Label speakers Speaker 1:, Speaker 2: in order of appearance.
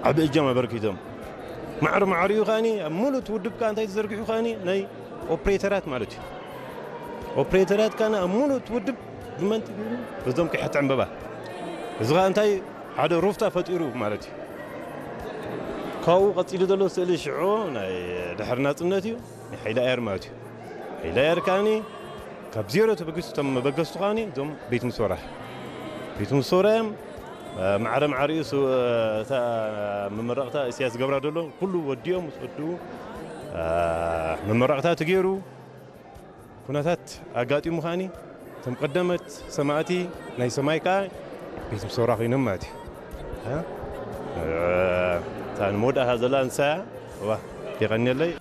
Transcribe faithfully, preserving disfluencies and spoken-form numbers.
Speaker 1: عبد الجامع بركيتهم معر معريو خاني مولت ودب كان تاي تزرقيو خاني ناي اوبريترات مالتي اوبريترات كان مولت ودب بمنت بزوم كحت عنببا زغا انتاي حدا روفتا فطيرو مالتي كاو قصيدو دلو سئلي شعو ناي دحرنا صنتيو حيلا اير مالتي حيلا اير كاني كاب زيرو تبقستو تم بقستو خاني زوم بيت مسورة بيت مسورة معرة معريس تا ممرقتا سياس قبرا دلو كله وديهم وسدو ممرقتا تغيرو كناتات اغاطي مخاني تم قدمت سماعتي ناي سمايكا بيت مسورة خينم ماتي ها تان مودا هذا لانسا وا يغني لي